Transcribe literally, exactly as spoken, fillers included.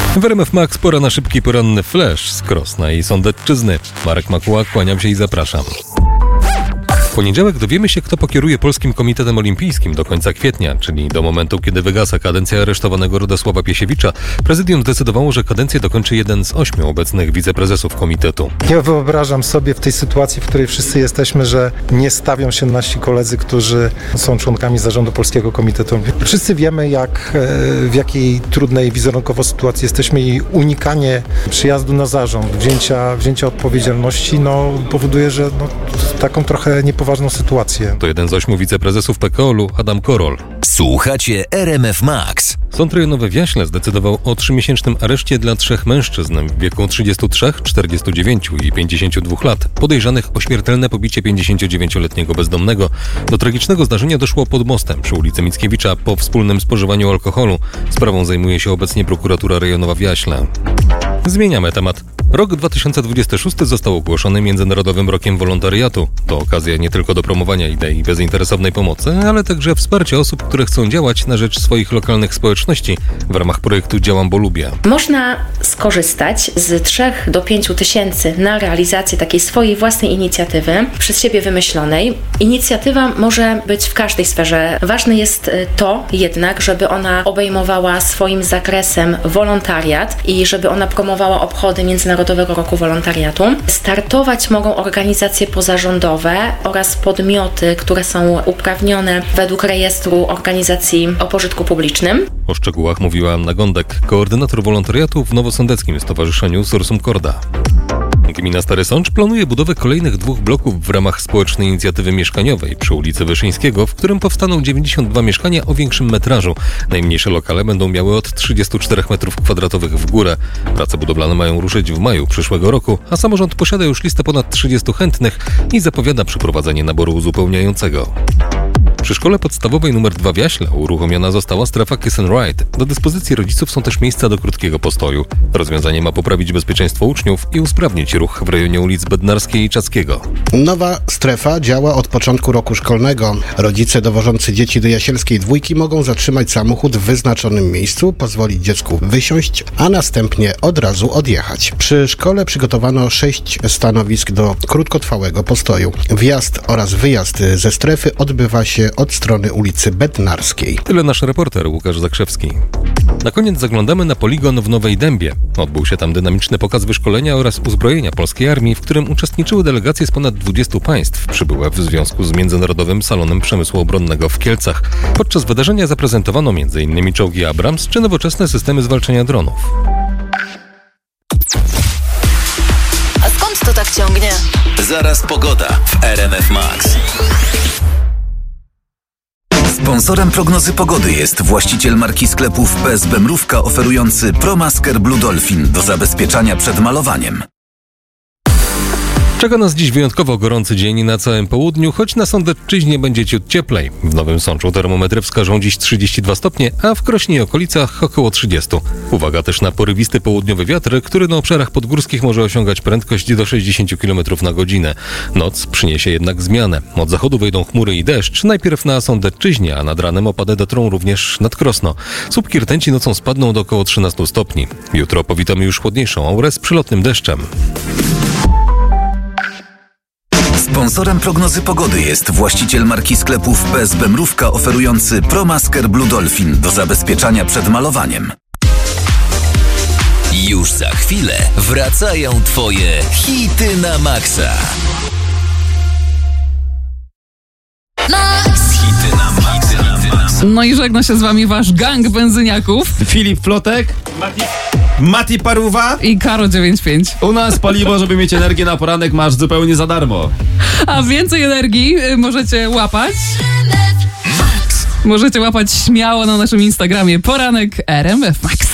W R M F Max pora na szybki poranny flash z Krosna i Sądecczyzny. Marek Makuła, kłaniam się i zapraszam. W poniedziałek dowiemy się, kto pokieruje Polskim Komitetem Olimpijskim do końca kwietnia, czyli do momentu, kiedy wygasa kadencja aresztowanego Radosława Piesiewicza. Prezydium zdecydowało, że kadencję dokończy jeden z ośmiu obecnych wiceprezesów komitetu. Ja wyobrażam sobie w tej sytuacji, w której wszyscy jesteśmy, że nie stawią się nasi koledzy, którzy są członkami zarządu Polskiego Komitetu. Wszyscy wiemy, jak, w jakiej trudnej wizerunkowo sytuacji jesteśmy i unikanie przyjazdu na zarząd, wzięcia, wzięcia odpowiedzialności, no, powoduje, że no, taką trochę niepoważną sytuację. To jeden z ośmiu wiceprezesów P K O L-u, Adam Korol. Słuchacie R M F Max. Sąd rejonowy w Jaśle zdecydował o trzymiesięcznym areszcie dla trzech mężczyzn w wieku trzydziestu trzech, czterdziestu dziewięciu i pięćdziesięciu dwóch lat, podejrzanych o śmiertelne pobicie pięćdziesięciodziewięcioletniego bezdomnego. Do tragicznego zdarzenia doszło pod mostem przy ulicy Mickiewicza po wspólnym spożywaniu alkoholu. Sprawą zajmuje się obecnie prokuratura rejonowa w Jaśle. Zmieniamy temat. Rok dwa tysiące dwudziesty szósty został ogłoszony Międzynarodowym Rokiem Wolontariatu. To okazja nie tylko do promowania idei bezinteresownej pomocy, ale także wsparcia osób, które chcą działać na rzecz swoich lokalnych społeczności w ramach projektu Działam, bo lubię. Można skorzystać z trzech do pięciu tysięcy na realizację takiej swojej własnej inicjatywy, przez siebie wymyślonej. Inicjatywa może być w każdej sferze. Ważne jest to jednak, żeby ona obejmowała swoim zakresem wolontariat i żeby ona promowała obchody Międzynarodowego Roku Wolontariatu. Startować mogą organizacje pozarządowe oraz podmioty, które są uprawnione według rejestru organizacji o pożytku publicznym. O szczegółach mówiła Anna Gądek, koordynator wolontariatu w Nowosądeckim Stowarzyszeniu Sursum Corda. Gmina Stary Sącz planuje budowę kolejnych dwóch bloków w ramach społecznej inicjatywy mieszkaniowej przy ulicy Wyszyńskiego, w którym powstaną dziewięćdziesiąt dwa mieszkania o większym metrażu. Najmniejsze lokale będą miały od trzydziestu czterech metrów kwadratowych w górę. Prace budowlane mają ruszyć w maju przyszłego roku, a samorząd posiada już listę ponad trzydziestu chętnych i zapowiada przeprowadzenie naboru uzupełniającego. Przy szkole podstawowej numer dwa w Jaśle uruchomiona została strefa Kiss and Ride. Do dyspozycji rodziców są też miejsca do krótkiego postoju. Rozwiązanie ma poprawić bezpieczeństwo uczniów i usprawnić ruch w rejonie ulic Bednarskiej i Czackiego. Nowa strefa działa od początku roku szkolnego. Rodzice dowożący dzieci do jasielskiej dwójki mogą zatrzymać samochód w wyznaczonym miejscu, pozwolić dziecku wysiąść, a następnie od razu odjechać. Przy szkole przygotowano sześć stanowisk do krótkotrwałego postoju. Wjazd oraz wyjazd ze strefy odbywa się od strony ulicy Bednarskiej. Tyle nasz reporter Łukasz Zakrzewski. Na koniec zaglądamy na poligon w Nowej Dębie. Odbył się tam dynamiczny pokaz wyszkolenia oraz uzbrojenia polskiej armii, w którym uczestniczyły delegacje z ponad dwudziestu państw przybyłe w związku z Międzynarodowym Salonem Przemysłu Obronnego w Kielcach. Podczas wydarzenia zaprezentowano między innymi czołgi Abrams czy nowoczesne systemy zwalczania dronów. A skąd to tak ciągnie? Zaraz pogoda w R M F Max. Sponsorem prognozy pogody jest właściciel marki sklepów P S B Mrówka oferujący ProMasker Blue Dolphin do zabezpieczania przed malowaniem. Czeka nas dziś wyjątkowo gorący dzień na całym południu, choć na Sądecczyźnie będzie ciut cieplej. W Nowym Sączu termometry wskażą dziś trzydzieści dwa stopnie, a w Krośnie i okolicach około trzydzieści. Uwaga też na porywisty południowy wiatr, który na obszarach podgórskich może osiągać prędkość do sześćdziesięciu kilometrów na godzinę. Noc przyniesie jednak zmianę. Od zachodu wejdą chmury i deszcz, najpierw na Sądecczyźnie, a nad ranem opady dotrą również nad Krosno. Słupki rtęci nocą spadną do około trzynastu stopni. Jutro powitamy już chłodniejszą aurę z przelotnym deszczem. Sponsorem prognozy pogody jest właściciel marki sklepów P S B Mrówka oferujący ProMasker Blue Dolphin do zabezpieczania przed malowaniem. Już za chwilę wracają Twoje hity na maksa. Max! Hity na maksa. No i żegna się z wami wasz gang benzyniaków Filip Flotek, Mati, Mati Paruwa i Karo dziewięć pięć. U nas paliwo, żeby mieć energię na poranek, masz zupełnie za darmo. A więcej energii y, możecie łapać Możecie łapać śmiało na naszym Instagramie Poranek R M F Max.